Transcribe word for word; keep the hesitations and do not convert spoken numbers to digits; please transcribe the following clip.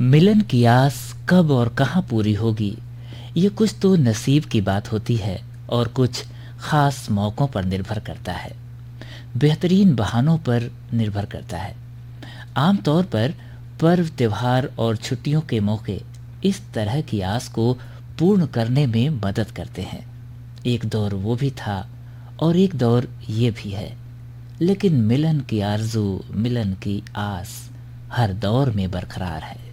मिलन की आस कब और कहाँ पूरी होगी, ये कुछ तो नसीब की बात होती है और कुछ खास मौक़ों पर निर्भर करता है, बेहतरीन बहानों पर निर्भर करता है। आमतौर पर पर्व, त्योहार और छुट्टियों के मौके इस तरह की आस को पूर्ण करने में मदद करते हैं। एक दौर वो भी था और एक दौर ये भी है, लेकिन मिलन की आरज़ू, मिलन की आस हर दौर में बरकरार है।